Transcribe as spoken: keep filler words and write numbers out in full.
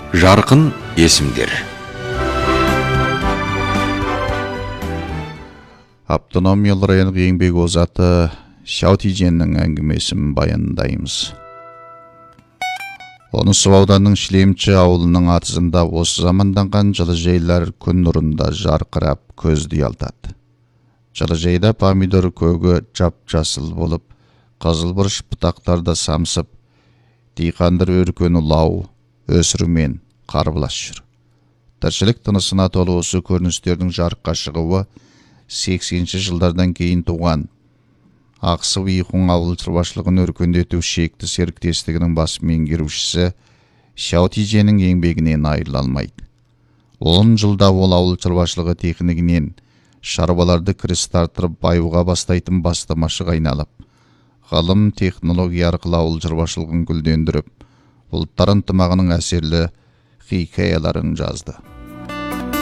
Жарқын есімдер. Автономиялы райондық еңбек озаты Шаутиженнің әңгімесін баяндаймыз. Онысы ауданның Шлемчі ауылының атызында осы заманданған жылыжайлар күн нұрында жарқырап көзді ұялтады. Жылыжайда помидор көгі жап-жасыл болып, қызыл бұрыш бұтақтарда самсып, диқандар өркені лау, өсірумен қарбылас жүр. Тіршілік тынысына толы осы көріністердің жарыққа шығуы сексенінші жылдардан кейін туған Ақсы Вейхун ауыл шаруашылығын өркендету шекті серіктестігінің бас меңгерушісі Шаутиженнің еңбегінен айырыла алмайды. он жылда ол ауыл шаруашылығы техникінен шаруаларды кіріс тартырып баюға бастайтын бастамашыға айналып, ғылым технология арқылы ауыл шаруашылығын гүлдендіріп, ұлттар ынтымағының әсерлі хикаяларын жазды.